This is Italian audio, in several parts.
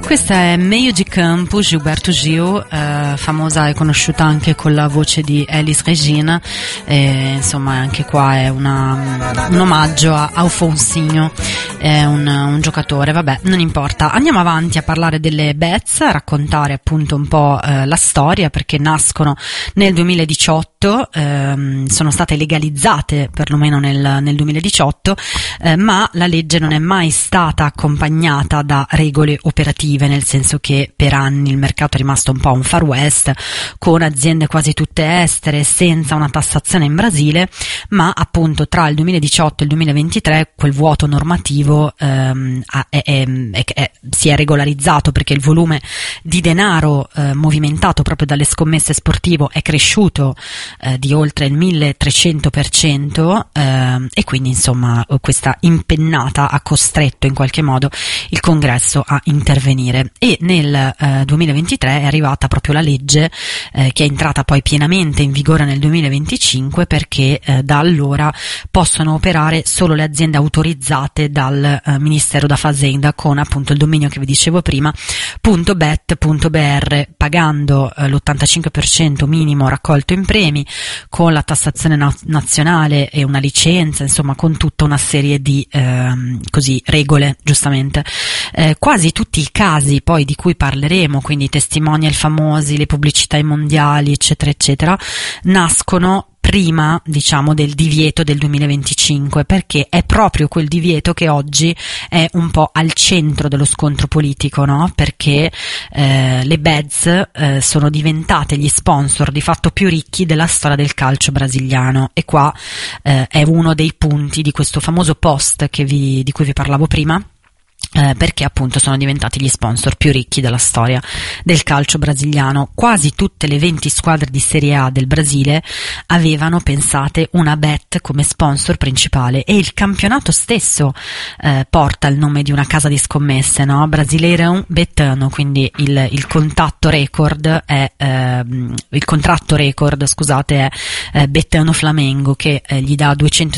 Questa è Meio de Campo, Gilberto Gil, famosa e conosciuta anche con la voce di Elis Regina, insomma anche qua è un omaggio a Alfonsinho, è un giocatore, vabbè, non importa. Andiamo avanti a parlare delle Bets, a raccontare appunto un po' la storia, perché nascono nel 2018, sono state legalizzate perlomeno nel 2018, ma la legge non è mai stata accompagnata da regole operative, nel senso che per anni il mercato è rimasto un po' un far west, con aziende quasi tutte estere, senza una tassazione in Brasile, ma appunto tra il 2018 e il 2023 quel vuoto normativo si è regolarizzato, perché il volume di denaro movimentato proprio dalle scommesse sportivo è cresciuto di oltre il 1300%, e quindi insomma questa impennata ha costretto in qualche modo il Congresso a intervenire, e nel 2023 è arrivata proprio la legge che è entrata poi pienamente in vigore nel 2025, perché da allora possono operare solo le aziende autorizzate dal Ministero da Fazenda con appunto il dominio che vi dicevo prima, .bet.br, pagando l'85% minimo raccolto in premi, con la tassazione nazionale e una licenza, insomma con tutta una serie di così regole, giustamente. Quasi tutti i casi poi di cui parleremo, quindi i testimonial famosi, le pubblicità ai mondiali, eccetera eccetera, nascono prima, diciamo, del divieto del 2025, perché è proprio quel divieto che oggi è un po' al centro dello scontro politico, no? Perché le Bets sono diventate gli sponsor di fatto più ricchi della storia del calcio brasiliano, e qua è uno dei punti di questo famoso post di cui vi parlavo prima. Perché appunto sono diventati gli sponsor più ricchi della storia del calcio brasiliano. Quasi tutte le 20 squadre di Serie A del Brasile avevano, pensate, una bet come sponsor principale, e il campionato stesso porta il nome di una casa di scommesse, no? Brasileirão Betano, quindi il contratto record è Betano Flamengo, che gli dà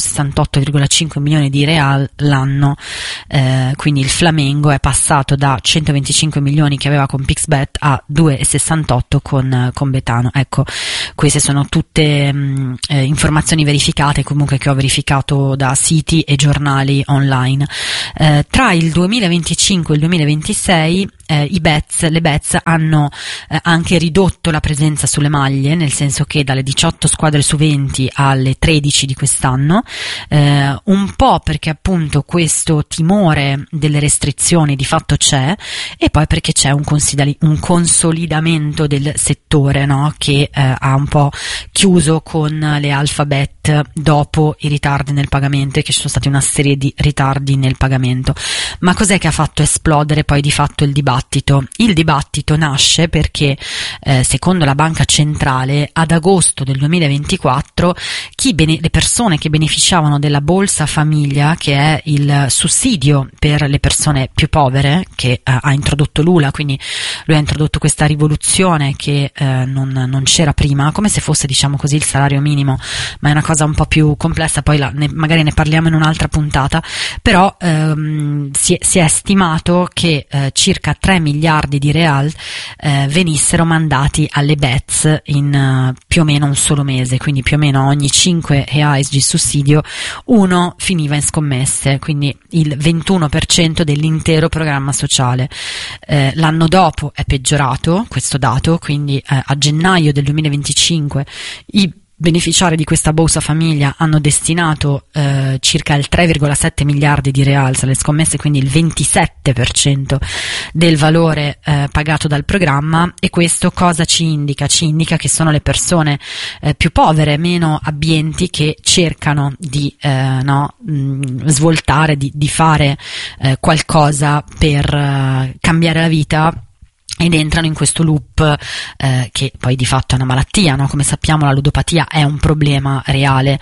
268,5 milioni di real l'anno, quindi il Flamengo è passato da 125 milioni che aveva con Pixbet a 2,68 con Betano. Ecco, queste sono tutte informazioni verificate, comunque, che ho verificato da siti e giornali online. Tra il 2025 e il 2026 le Bets hanno anche ridotto la presenza sulle maglie, nel senso che dalle 18 squadre su 20 alle 13 di quest'anno, un po' perché appunto questo timore delle restrizioni di fatto c'è, e poi perché c'è un consolidamento del settore, no? Che ha un po' chiuso con le Alphabet dopo i ritardi nel pagamento, e che ci sono stati una serie di ritardi nel pagamento. Ma cos'è che ha fatto esplodere poi di fatto il dibattito? Il dibattito nasce perché secondo la Banca Centrale ad agosto del 2024 le persone che beneficiavano della Bolsa Famiglia, che è il sussidio per le persone più povere che ha introdotto Lula, quindi lui ha introdotto questa rivoluzione che non c'era prima, come se fosse, diciamo così, il salario minimo, ma è una cosa un po' più complessa, poi magari ne parliamo in un'altra puntata. Però si è stimato che circa 3 miliardi di real venissero mandati alle Bets in più o meno un solo mese, quindi più o meno ogni 5 reais di sussidio uno finiva in scommesse, quindi il 21% dell'intero programma sociale. L'anno dopo è peggiorato questo dato, quindi a gennaio del 2025 i beneficiari di questa Bolsa Famiglia hanno destinato circa il 3,7 miliardi di reals alle scommesse, quindi il 27% del valore pagato dal programma. E questo cosa ci indica? Ci indica che sono le persone più povere, meno abbienti, che cercano di svoltare, di fare qualcosa per cambiare la vita, ed entrano in questo loop che poi di fatto è una malattia, no? Come sappiamo la ludopatia è un problema reale.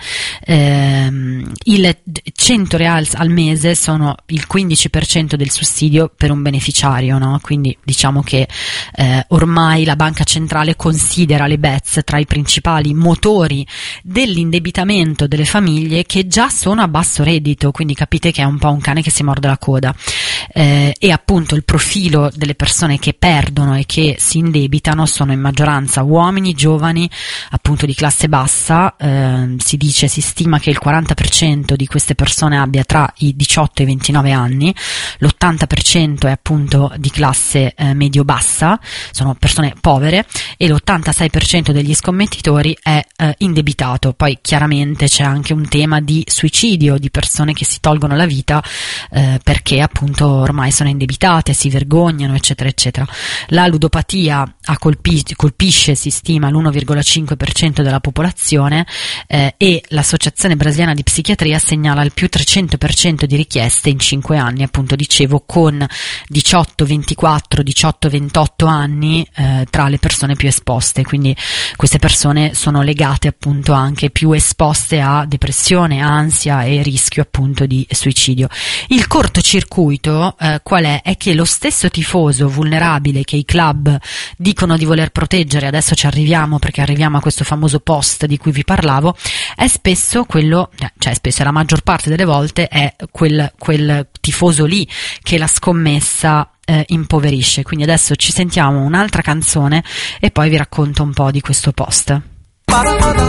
Il 100 reals al mese sono il 15% del sussidio per un beneficiario, no? Quindi diciamo che ormai la banca centrale considera le BETS tra i principali motori dell'indebitamento delle famiglie che già sono a basso reddito, quindi capite che è un po' un cane che si morde la coda. E appunto il profilo delle persone che perdono e che si indebitano sono in maggioranza uomini giovani, appunto di classe bassa. Si stima che il 40% di queste persone abbia tra i 18 e i 29 anni, l'80% è appunto di classe medio-bassa, sono persone povere, e l'86% degli scommettitori è indebitato. Poi chiaramente c'è anche un tema di suicidio, di persone che si tolgono la vita perché appunto ormai sono indebitate, si vergognano, eccetera eccetera. La ludopatia colpisce, si stima, l'1,5% della popolazione e l'Associazione Brasiliana di Psichiatria segnala il più 300% di richieste in 5 anni, appunto dicevo, con 18-24, 18-28 anni tra le persone più esposte, quindi queste persone sono legate appunto anche più esposte a depressione, ansia e rischio appunto di suicidio. Il cortocircuito qual è? È che lo stesso tifoso vulnerabile che i club dicono di voler proteggere, adesso ci arriviamo perché arriviamo a questo famoso post di cui vi parlavo, è spesso quello, cioè spesso, la maggior parte delle volte è quel tifoso lì che la scommessa impoverisce. Quindi adesso ci sentiamo un'altra canzone e poi vi racconto un po' di questo post.